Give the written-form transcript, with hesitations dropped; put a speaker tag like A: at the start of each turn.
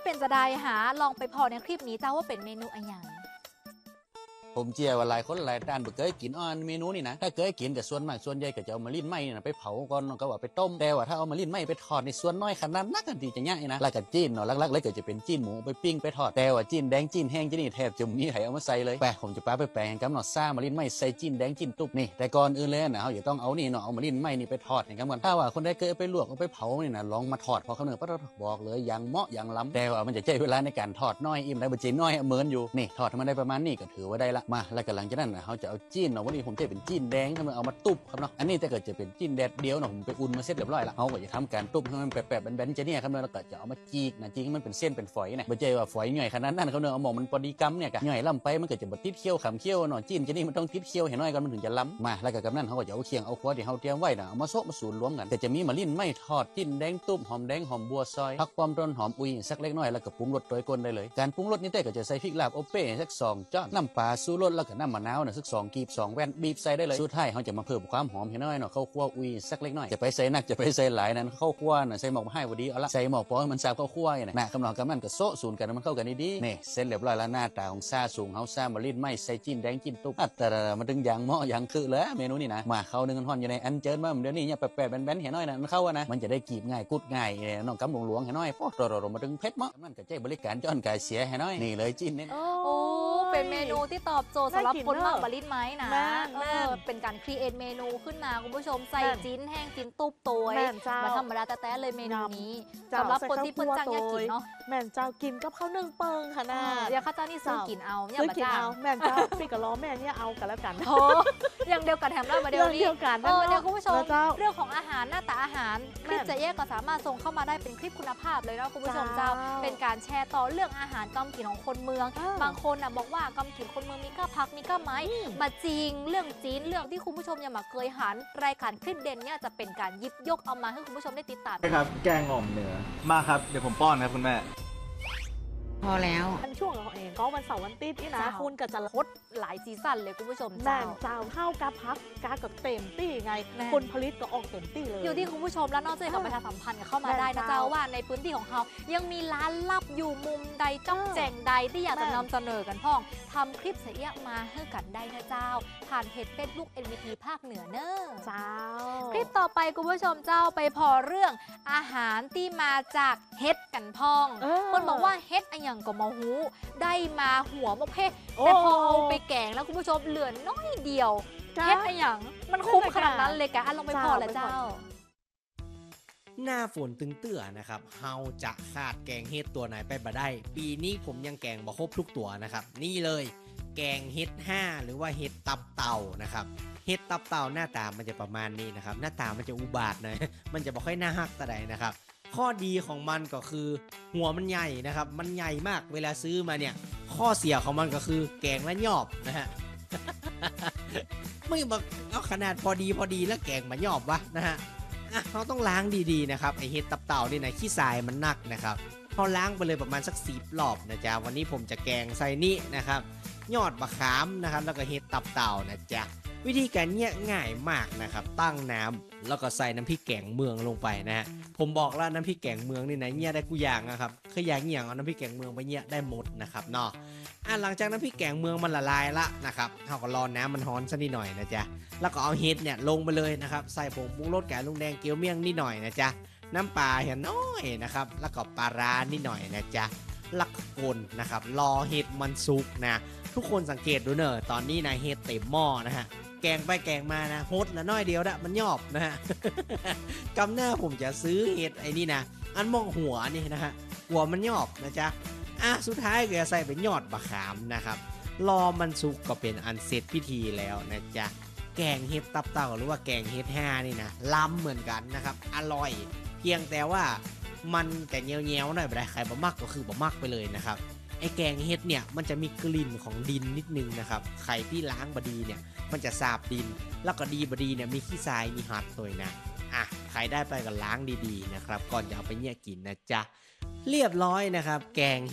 A: เป็นจะได้หาลองไปพอในคลิปนี้เจ้าว่าเป็นเมนูอะไรอย่าง
B: ผมเจียว่าหลายคนหลายด้านบ่เคยกินเมนูนี่นะถ้าเคยกินแต่ส่วนมากส่วนใหญ่ก็จะเอามาลิ้นไหม้นะไปเผาก่อนก็ว่าไปต้มแต่ว่าถ้าเอามาลิ้นไหม้ไปทอดในส่วนน้อยขนาดนักกันที่จะง่ายนะแล้วก็จีนเนาะหลักๆเลยก็จะเป็นจีนหมูไปปิ้งไปทอดแต่ว่าจีนแดงจีนแห้งจีนนี่แทบจะมีใครเอามาใส่เลยผมจะไปแปลงกับเนาะซ่ามาลิ้นไหม้ใส่จีนแดงจีนตุ๊บนี่แต่ก่อนอื่นเลยนะเฮาอย่าต้องเอานี่เนาะเอามาลิ้นไหม้นี่ไปทอดนี่กันถ้าว่าคนใดเคยไปลวกเอาไปเผานี่นะลองมาทอดพอเขาเนื้อบอกเลยอย่างเหมาะอย่างล้ำแต่ว่ามันจะใช้เวลาในการทอดน้อยอิ่มได้บ่จีนน้อยเหมือนอยู่นี่ทอดให้มันได้ประมาณนี้ก็ถือว่าได้ละมาแล้วก็หลังจากนั้นเขาจะเอาจีนเนาะวันนี้ผมจะเป็นจีนแดงทำไมเอามาตุบครับเนาะอันนี้ถ้าเกิดจะเป็นจีนแดดเดียวเนาะผมไปอุ่นมาเสร็จเรียบร้อยละเขาก็จะทำการตุบให้มันแปะๆแบนๆจะเนี่ยครับเนาะแล้วก็จะเอามาจีกนะจีกให้มันเป็นเส้นเป็นฝอยนะไม่ใช่ว่าฝอยใหญ่ขนาดนั้นเขาเนาะเอาหมอมันพอดีกำเนี่ยกะใหญ่ล่ำไปมันก็จะบดติดเขี้ยวขำเขี้ยวเนาะจีนจะนี่มันต้องติดเขี้ยวเห็นน้อยกันมันถึงจะล้ำมาแล้วก็กับนั้นเขาก็จะเอาเคียงเอาขวดที่เขาเตรียมไว้นะเอามาโซะมาสูนรวมกันแต่จะมีมะลิ่นไม่ทอดจีนแดงตุบหอมแดงหอมบัวซอยผักความต้นหอมอุยสักเล็กน้อยแล้วก็ปรุงรสโดยกลได้เลยการปรุงรสนี่แต่ก็จะใส่พริกลาบโอเป้สัก2จ้อนน้ำปลาสูรสแล้วก็น้ำมะนาวนะสัก2กีบ2แว่นบีบใส่ได้เลยสุดท้ายเขาจะมาเพิ่มความหอมให้น้อยเนาะข้าวคั่วอุยสักเล็กน้อยจะไปใส่นักจะไปใส่หลายนั้นข้าวคั่วน่ะใส่หมอกมาให้พอดีเอาละใส่หมอกพอให้มันซาบข้าวคั่วเนี่ยนะกำลังกับมันก็โซะสูนกันมันเข้ากันดีๆนี่เสร็จเรียบร้อยแล้วหน้าตาของซาสูงเฮาซามาลิ้นไม่ใส่จีนแดงจีนตุ๊บแต่มันดึงอย่างเหมาะอย่างคือเลยเมนูนี่นะมาเข้านึงห่อนอยู่ในอันเจิญมาเดี๋ยวนี้เนี่ยแปะๆแบนๆเห็นน้อยนะมันเข้านะมันจะได้กีบง่ายกุดง่ายน้องกำหลวงเห็นน้อยพอเรามาดึงเพชรเหมาะมันก็ใจบริการจ้อนกายเสียเห็นน้อยนี่เลยจีนเนี่ย
A: โอ้เป็นเมนูที่ตอบโจทย์สำหรับคนมากบาลิ้นไหมนะเป็นการครีเอทเมนูขึ้นมาคุณผู้ชมใส่จิ้นแห้งจิ้นตุ๊บตัวมาธรรมดาแต่เลยเมนูนี้สำหรับคนที่เพิ่งจังอยากกินเนาะ
C: แม่นเจ้ากินกับข้าวนึ่งเปิงค่ะนะ
A: เดี๋ยวข้าเจ้านี่ซื้อกินเอา
C: ซื้อกินเอาแม่นเจ้าพี่กับล้อแม่เนี่ยเอากันแล้วกัน
A: โอ้ยังเดียวกันแถมได้มาเดียวนี้
C: เดียวกัน
A: เดี๋ยวคุณผู้ชมเรื่องของอาหารหน้าตาอาหารคลิปจะแยกก็สามารถส่งเข้ามาได้เป็นคลิปคุณภาพเลยนะคุณผู้ชมเจ้าเป็นการแชร์ต่อเรื่องอาหารกำกินของคนเมืองบางคนบอกว่ากำกินคนเมืองมีก้าพักมีก้าไม้มาจริงเรื่องจีนเรื่องที่คุณผู้ชมยังมาเคยหันรายการคลิปเด่นเนี่ยจะเป็นการยิบยกเอามาให้คุณผู้ชมได้ติดตาม
D: ครับแกงอ่อมเหนือมาครับเดี๋ยวผมป้อนครับคุณแม่
E: พอแล้ว
C: อันช่วงของเองก็วันเสาร์วันติดนี่นะคุณก็จะ
A: ลดหลายซีซั่นเลยคุณผู้ชม
C: แม่เจ้าเท่ากับพักกากับเต็มตี้ไงคนผลิตก็ออกเต็มตี้เลย
A: อยู่ที่คุณผู้ชมแล้วนอกจากประชาสัมพันธ์เข้ามาได้นะเจ้าว่าในพื้นที่ของเขายังมีร้านลับอยู่มุมใดจ้องแจงใดที่อยากจะนำเสนอกันพ่องทำคลิปเสียมาให้กันได้นะเจ้าผ่านเพจ Facebook NVT ภาคเหนือเนอะ
C: เจ้า
A: คลิปต่อไปคุณผู้ชมเจ้าไปพอเรื่องอาหารที่มาจากเฮ็ดกันพ่องคนบอกว่าเฮ็ดอะไรอย่างก็มาหูได้มาหัวมกเพศแต่พอเอาไปแกงแล้วคุณผู้ชมเหลือน้อยเดียวเฮ็ดอะไรอย่างมันคุ้มขนาดนั้นเลยกะลองไปพอแล้วเจ้า
F: หน้าฝนตึงเตื้อนะครับเฮาจะขาดแกงเฮ็ดตัวไหนไปบ่ได้ปีนี้ผมยังแกงบ่ครบทุกตัวนะครับนี่เลยแกงเฮ็ด5หรือว่าเฮ็ดตับเต่านะครับเฮ็ดตับเต่าหน้าตามันจะประมาณนี้นะครับหน้าตามันจะอุบาทหน่อยมันจะบ่ค่อยน่าฮักแต่ใดนะครับข้อดีของมันก็คือหัวมันใหญ่นะครับมันใหญ่มากเวลาซื้อมาเนี่ยข้อเสียของมันก็คือแกงและยอบนะฮะ ไม่บอกเอาขนาดพอดีแล้วแกงมายอบวะนะฮะเราต้องล้างดีๆนะครับไอเห็ดตับเต่านี่นะขี้ทรายมันหนักนะครับเราล้างไปเลยประมาณสัก10 รอบนะจ๊ะวันนี้ผมจะแกงใส่นี่นะครับยอดมะขามนะครับแล้วก็เห็ดตับเต่านะจ๊ะวิธีการเนี่ยง่ายมากนะครับตั้งน้ำแล้วก็ใส่น้ำพริกแกงเมืองลงไปนะฮะผมบอกแล้วน้ำพริกแกงเมืองนี่นะเนี่ยได้กูอย่างนะครับคืออย่างเงี้ยเอาน้ำพริกแกงเมืองไปเนี่ยได้หมดนะครับเนาะหลังจากน้ำพริกแกงเมืองมันละลายละนะครับเราก็รอน้ำมันร้อนสักนิดหน่อยนะจ๊ะแล้วก็เอาเห็ดเนี่ยลงไปเลยนะครับใส่ผงปรุงรสแกงลุงแดงเกี๊ยวเมี่ยงนิดหน่อยนะจ๊ะน้ำปลาเห็นน้อยนะครับแล้วก็ปลาร้านิดหน่อยนะจ๊ะลักคนนะครับรอเห็ดมันสุกนะทุกคนสังเกตดูเนอะตอนนี้นะเห็ดเต็มหม้อนะฮะแกงไปแกงมานะโฮดละน้อยเดียวนะมันยอบนะฮะ กำหน้าผมจะซื้อเห็ดไอ้นี่นะอันมองหัวนี่นะฮะหัวมันยอบนะจ๊ะสุดท้ายก็จะใส่เป็นยอดมะขามนะครับรอมันสุกก็เป็นอันเสร็จพิธีแล้วนะจ๊ะแกงเห็ดตับเต่าหรือว่าแกงเห็ด5นี่นะล้ำเหมือนกันนะครับอร่อยเพียงแต่ว่ามันแต่เงี้ยวๆหน่อยไม่ได้ใครบ่มักก็คือบ่มักไปเลยนะครับไอ้แกงเห็ดเนี่ยมันจะมีกลิ่นของดินนิดนึงนะครับไข่ที่ล้างบดีเนี่ยมันจะสาบดินแล้วก็ดีบดีเนี่ยมีขี้ทรายมีหัดตัวนะใครได้ไปก็ล้างดีๆนะครับก่อนจะเอาไปเนี่ยกินนะจ๊ะเรียบร้อยนะครับแกง